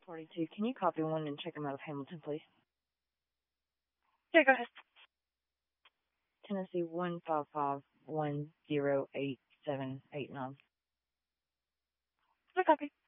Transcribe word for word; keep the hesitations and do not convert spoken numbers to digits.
forty-two. Can you copy one and check them out of Hamilton, please? Yeah, go ahead. Tennessee one five five one zero eight seven eight nine. No copy.